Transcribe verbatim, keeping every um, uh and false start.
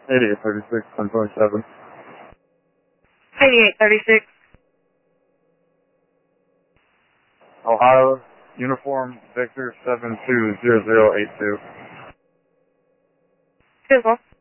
eighty-eight thirty-six, ten twenty-seven. eighty-eight thirty-six. Ohio, Uniform Victor seven two zero zero eight two. Chisel.